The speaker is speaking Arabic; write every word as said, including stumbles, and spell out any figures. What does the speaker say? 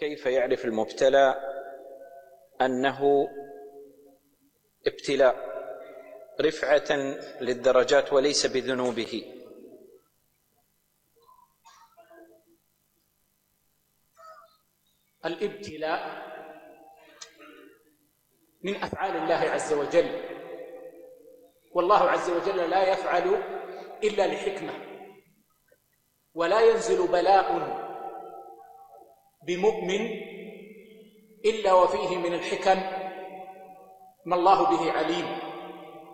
كيف يعرف المبتلى أنه ابتلاء رفعة للدرجات وليس بذنوبه؟ الابتلاء من أفعال الله عز وجل، والله عز وجل لا يفعل إلا لحكمة، ولا ينزل بلاء بمؤمن إلا وفيه من الحكم ما الله به عليم.